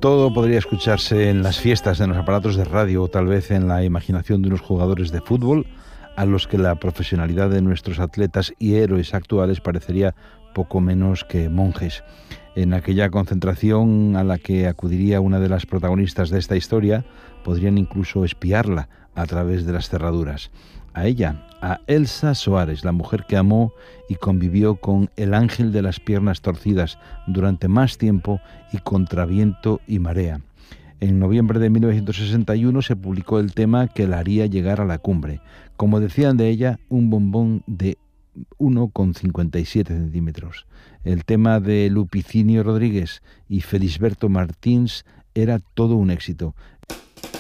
Todo podría escucharse en las fiestas, en los aparatos de radio o tal vez en la imaginación de unos jugadores de fútbol a los que la profesionalidad de nuestros atletas y héroes actuales parecería poco menos que monjes. En aquella concentración a la que acudiría una de las protagonistas de esta historia, podrían incluso espiarla a través de las cerraduras. A ella, a Elsa Soares, la mujer que amó y convivió con el ángel de las piernas torcidas durante más tiempo y contra viento y marea. En noviembre de 1961 se publicó el tema que la haría llegar a la cumbre. Como decían de ella, un bombón de 1,57 centímetros. El tema de Lupicinio Rodríguez y Felisberto Martins era todo un éxito.